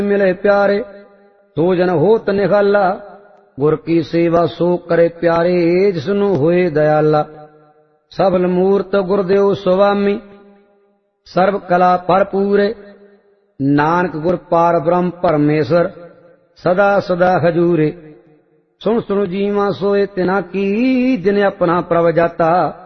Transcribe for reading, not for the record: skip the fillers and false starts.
मिले प्यारे सो जन होत निखाला गुर की सेवा सो करे प्यारे जिसनु होए दयाला सबल मूर्त गुरदेव स्वामी सर्व कला भरपूरे नानक गुर पार ब्रह्म परमेश्वर सदा सदा हजूरे सुन सुन जीवा सोए तिना की जिन्हें अपना प्रभ जाता